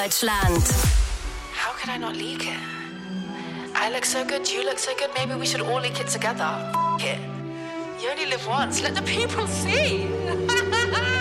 Deutschland. How could I not leak it? I look so good, you look so good, maybe we should all leak it together. F it. You only live once, let the people see.